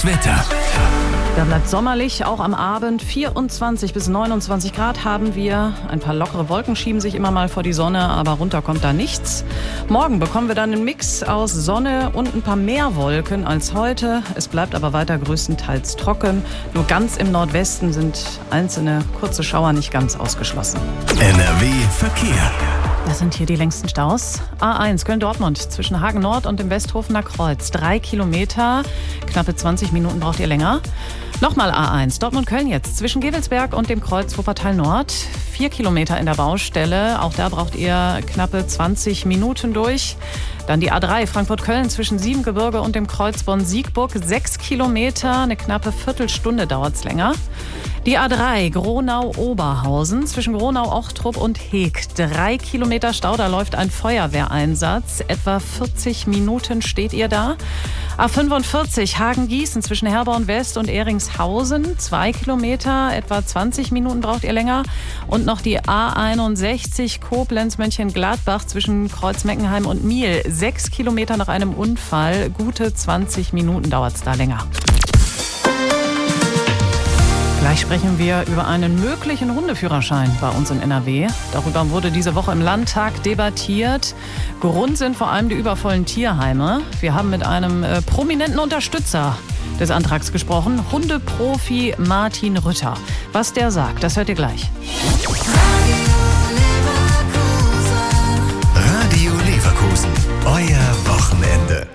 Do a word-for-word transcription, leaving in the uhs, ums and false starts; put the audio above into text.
Das Wetter. Da bleibt sommerlich, auch am Abend. vierundzwanzig bis neunundzwanzig Grad haben wir. Ein paar lockere Wolken schieben sich immer mal vor die Sonne, aber runter kommt da nichts. Morgen bekommen wir dann einen Mix aus Sonne und ein paar mehr Wolken als heute. Es bleibt aber weiter größtenteils trocken. Nur ganz im Nordwesten sind einzelne kurze Schauer nicht ganz ausgeschlossen. N R W Verkehr. Das sind hier die längsten Staus. A eins Köln-Dortmund zwischen Hagen Nord und dem Westhofener Kreuz. Drei Kilometer, knappe zwanzig Minuten braucht ihr länger. Nochmal A eins, Dortmund-Köln jetzt, zwischen Gevelsberg und dem Kreuz Wuppertal Nord. Vier Kilometer in der Baustelle, auch da braucht ihr knappe zwanzig Minuten durch. Dann die A drei, Frankfurt-Köln zwischen Siebengebirge und dem Kreuz Bonn-Siegburg. Sechs Kilometer, eine knappe Viertelstunde dauert es länger. Die A drei, Gronau-Oberhausen zwischen Gronau-Ochtrup und Heeg. Drei Kilometer Stau, da läuft ein Feuerwehreinsatz. Etwa vierzig Minuten steht ihr da. A fünfundvierzig, Hagen-Gießen zwischen Herborn-West und Eringshausen. Zwei Kilometer, etwa zwanzig Minuten braucht ihr länger. Und noch die A einundsechzig, Koblenz-Mönchengladbach zwischen Kreuz-Meckenheim und Miel. Sechs Kilometer nach einem Unfall, gute zwanzig Minuten dauert es da länger. Gleich sprechen wir über einen möglichen Hundeführerschein bei uns in N R W. Darüber wurde diese Woche im Landtag debattiert. Grund sind vor allem die übervollen Tierheime. Wir haben mit einem äh, prominenten Unterstützer des Antrags gesprochen, Hundeprofi Martin Rütter. Was der sagt, das hört ihr gleich. Radio Leverkusen, euer Wochenende.